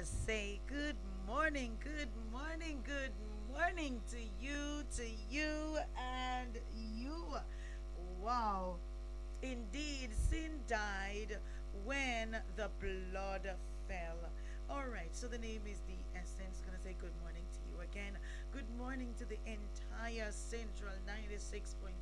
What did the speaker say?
to say good morning to you, and you. Wow. Indeed, sin died when the blood fell. All right, so the name is the essence. Gonna say good morning to you again. Good morning to the entire Central 96.3